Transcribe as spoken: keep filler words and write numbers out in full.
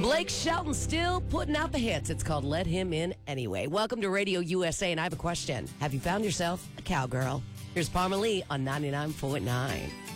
Blake Shelton still putting out the hits. It's called Let Him In Anyway. Welcome to Radio U S A, and I have a question. Have you found yourself a cowgirl? Here's Palmer Lee on ninety-nine point nine.